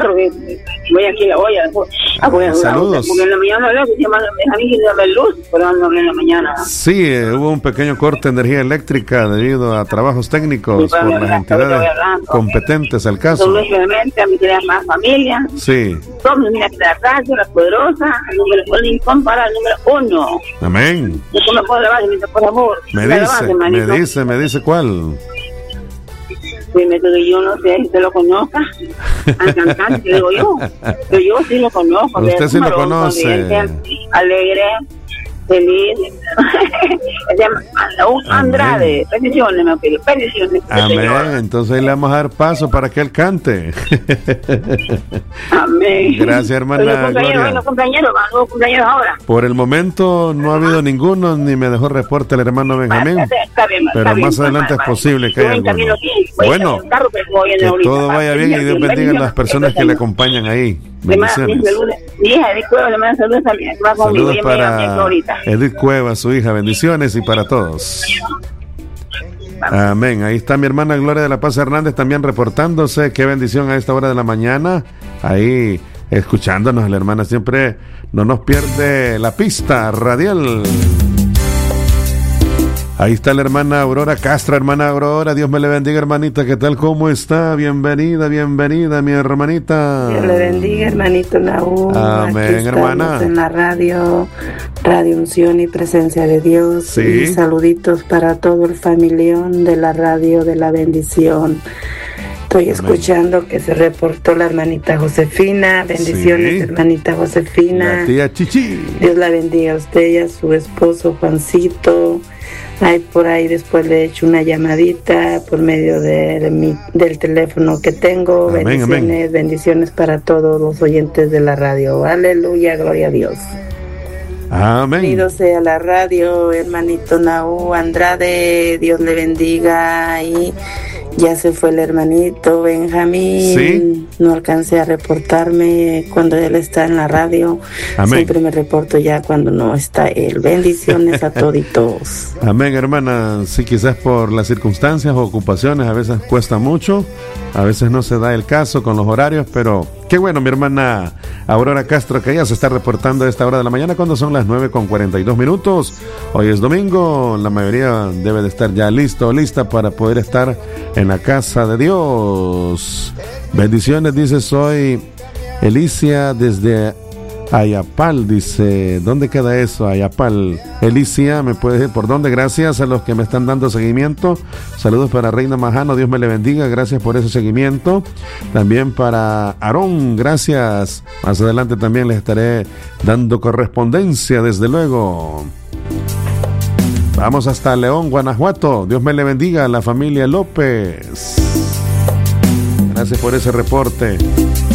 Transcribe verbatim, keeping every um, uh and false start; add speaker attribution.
Speaker 1: carro, que voy aquí a la olla. Ah, voy a
Speaker 2: Saludos.
Speaker 1: Porque en la mañana no se llama a mí que no luz, pero no en la mañana.
Speaker 2: Sí, eh, hubo un pequeño corte de energía eléctrica debido a trabajos técnicos
Speaker 1: Sí,
Speaker 2: por las entidades competentes al caso.
Speaker 1: Solamente a mi más familia.
Speaker 2: Sí.
Speaker 1: Somos una radio, la poderosa, el número Lincoln para el número uno.
Speaker 2: Amén.
Speaker 1: Yo me puedo lavar, por favor.
Speaker 2: Me dice, me dice, me dice cuál.
Speaker 1: Dime que yo no sé si usted lo conozca, al cantante, digo yo, pero yo sí lo conozco.
Speaker 2: Usted sí lo conoce.
Speaker 1: Alegre, feliz. Se llama Andrade. Bendiciones, me pido, bendiciones.
Speaker 2: Amén. Entonces ahí le vamos a dar paso para que él cante.
Speaker 1: Amén.
Speaker 2: Gracias, hermana
Speaker 1: Gloria.
Speaker 2: Gloria.
Speaker 1: Los compañeros, los compañeros ahora.
Speaker 2: Por el momento no ha habido ninguno, ni me dejó reporte el hermano Benjamín.
Speaker 1: Está bien,
Speaker 2: pero
Speaker 1: está bien,
Speaker 2: más adelante
Speaker 1: está bien,
Speaker 2: es posible que haya alguno. Bueno, que todo vaya bien y Dios bendiga a las personas que le acompañan ahí. Bendiciones.
Speaker 1: Mi hija Edith Cuevas le manda saludos también.
Speaker 2: Saludos para Edith Cuevas, su hija. Bendiciones y para todos. Amén. Ahí está mi hermana Gloria de la Paz Hernández también reportándose. Qué bendición a esta hora de la mañana. Ahí escuchándonos. La hermana siempre no nos pierde la pista radial. Ahí está la hermana Aurora Castro, hermana Aurora, Dios me le bendiga, hermanita, ¿qué tal? ¿Cómo está? Bienvenida, bienvenida, mi hermanita.
Speaker 3: Dios le bendiga, hermanito Naúm.
Speaker 2: Amén,
Speaker 3: aquí
Speaker 2: hermana.
Speaker 3: En la radio, Radio Unción y Presencia de Dios.
Speaker 2: Sí.
Speaker 3: Y saluditos para todo el familión de la radio de la bendición. Estoy escuchando Amén. Que se reportó la hermanita Josefina. Bendiciones, sí. Hermanita Josefina.
Speaker 2: La tía Chichi.
Speaker 3: Dios la bendiga a usted y a su esposo Juancito. Ahí por ahí después le he hecho una llamadita por medio de mi, del teléfono que tengo. Amén, bendiciones, amén. Bendiciones para todos los oyentes de la radio. Aleluya, gloria a Dios.
Speaker 2: Amén.
Speaker 3: Bienvenido sea la radio, hermanito Naú Andrade. Dios le bendiga. Y ya se fue el hermanito Benjamín.
Speaker 2: ¿Sí?
Speaker 3: No alcancé a reportarme cuando él está en la radio. Amén. Siempre me reporto ya cuando no está él. Bendiciones a toditos.
Speaker 2: Amén, hermana. Sí, quizás por las circunstancias o ocupaciones a veces cuesta mucho. A veces no se da el caso con los horarios, pero qué bueno, mi hermana Aurora Castro, que ya se está reportando a esta hora de la mañana cuando son las nueve con cuarenta y dos minutos. Hoy es domingo, la mayoría debe de estar ya listo o lista para poder estar en la casa de Dios. Bendiciones, dice, soy Elicia desde Ayapal, dice, ¿dónde queda eso? Ayapal. Elicia, ¿me puede decir por dónde? Gracias a los que me están dando seguimiento. Saludos para Reina Majano, Dios me le bendiga, gracias por ese seguimiento. También para Aarón, gracias. Más adelante también les estaré dando correspondencia, desde luego. Vamos hasta León, Guanajuato. Dios me le bendiga a la familia López. Gracias por ese reporte.